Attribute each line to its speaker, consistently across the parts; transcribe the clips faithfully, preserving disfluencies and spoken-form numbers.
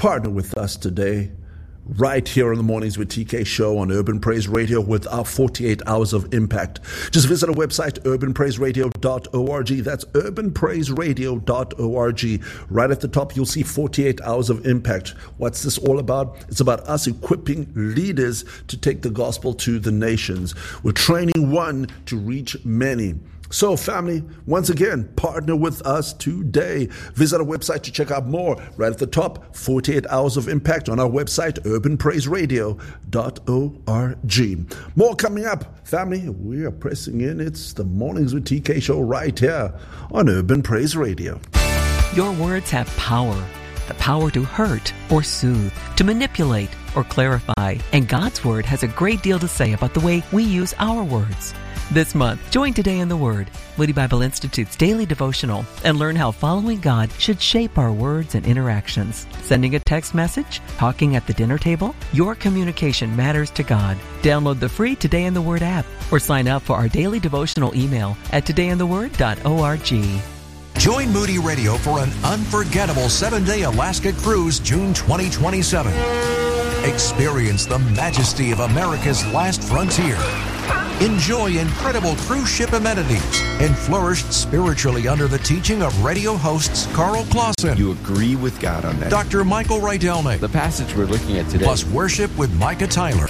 Speaker 1: Partner with us today, right here on the Mornings with T K show on Urban Praise Radio with our forty-eight hours of impact. Just visit our website, urban praise radio dot org. That's urban praise radio dot org. Right at the top, you'll see forty-eight hours of impact. What's this all about? It's about us equipping leaders to take the gospel to the nations. We're training one to reach many. So, family, once again, partner with us today. Visit our website to check out more. Right at the top, forty-eight hours of impact on our website, urban praise radio dot org. More coming up, family. We are pressing in. It's the Mornings with T K show right here on Urban Praise Radio.
Speaker 2: Your words have power. The power to hurt or soothe, to manipulate or clarify. And God's Word has a great deal to say about the way we use our words. This month, join Today in the Word, Moody Bible Institute's daily devotional, and learn how following God should shape our words and interactions. Sending a text message? Talking at the dinner table? Your communication matters to God. Download the free Today in the Word app or sign up for our daily devotional email at today in the word dot org.
Speaker 3: Join Moody Radio for an unforgettable seven-day Alaska cruise June twenty twenty-seven. Experience the majesty of America's last frontier. Enjoy incredible cruise ship amenities and flourish spiritually under the teaching of radio hosts Carl Clausen.
Speaker 4: You agree with God on that.
Speaker 3: Doctor Michael Rydelnik.
Speaker 4: The passage we're looking at today.
Speaker 3: Plus worship with Micah Tyler.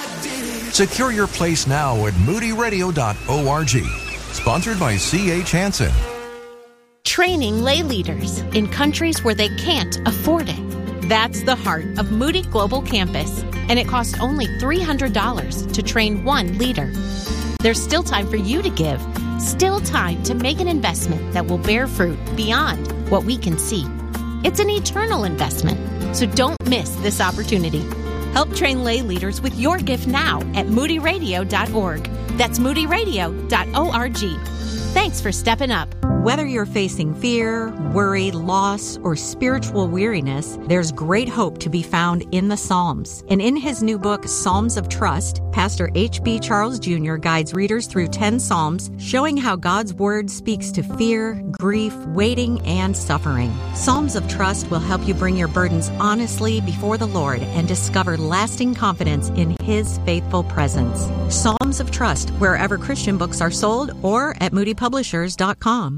Speaker 3: Secure your place now at moody radio dot org. Sponsored by C H Hansen.
Speaker 5: Training lay leaders in countries where they can't afford it. That's the heart of Moody Global Campus, and it costs only three hundred dollars to train one leader. There's still time for you to give, still time to make an investment that will bear fruit beyond what we can see. It's an eternal investment, so don't miss this opportunity. Help train lay leaders with your gift now at moody radio dot org. That's moody radio dot org. Thanks for stepping up.
Speaker 6: Whether you're facing fear, worry, loss, or spiritual weariness, there's great hope to be found in the Psalms. And in his new book, Psalms of Trust, Pastor H B Charles Junior guides readers through ten Psalms, showing how God's Word speaks to fear, grief, waiting, and suffering. Psalms of Trust will help you bring your burdens honestly before the Lord and discover lasting confidence in His faithful presence. Psalms of Trust, wherever Christian books are sold, or at moody publishers dot com.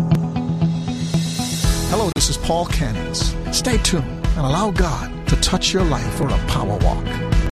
Speaker 7: Hello, this is Paul Cannons. Stay tuned and allow God to touch your life for a power walk.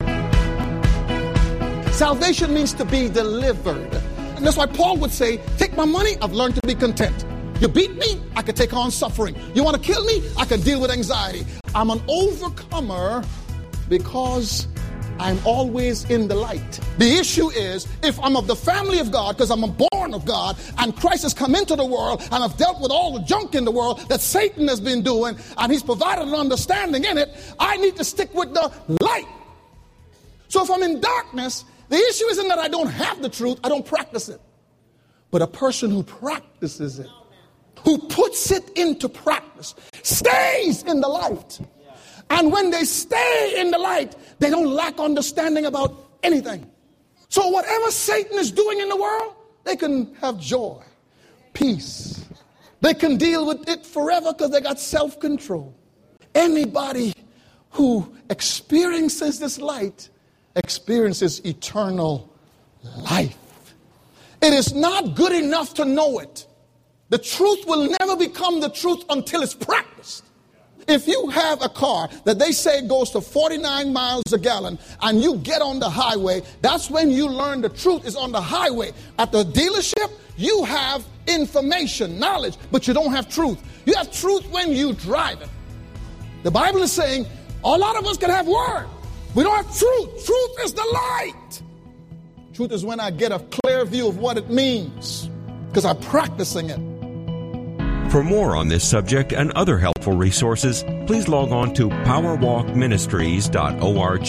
Speaker 8: Salvation means to be delivered. And that's why Paul would say, take my money, I've learned to be content. You beat me, I can take on suffering. You want to kill me, I can deal with anxiety. I'm an overcomer because I'm always in the light. The issue is, if I'm of the family of God, because I'm born of God, and Christ has come into the world, and I've dealt with all the junk in the world that Satan has been doing, and he's provided an understanding in it, I need to stick with the light. So if I'm in darkness, the issue isn't that I don't have the truth, I don't practice it. But a person who practices it, who puts it into practice, stays in the light. And when they stay in the light, they don't lack understanding about anything. So whatever Satan is doing in the world, they can have joy, peace. They can deal with it forever because they got self-control. Anybody who experiences this light experiences eternal life. It is not good enough to know it. The truth will never become the truth until it's practiced. If you have a car that they say goes to forty-nine miles a gallon and you get on the highway, that's when you learn the truth is on the highway. At the dealership, you have information, knowledge, but you don't have truth. You have truth when you drive it. The Bible is saying a lot of us can have word. We don't have truth. Truth is the light. Truth is when I get a clear view of what it means because I'm practicing it.
Speaker 9: For more on this subject and other helpful resources, please log on to power walk ministries dot org.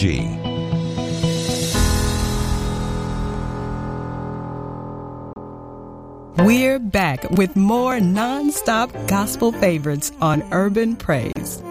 Speaker 10: We're back with more non-stop gospel favorites on Urban Praise.